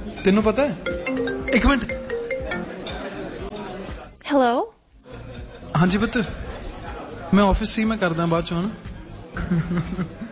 ਤੈਨੂੰ ਪਤਾ ਹੈ? ਇੱਕ ਮਿੰਟ। ਹੈਲੋ। ਹਾਂਜੀ ਪੁੱਤ, ਮੈਂ ਆਫਿਸ ਸੀ, ਮੈਂ ਕਰਦਾ ਬਾਅਦ ਚੋਂ।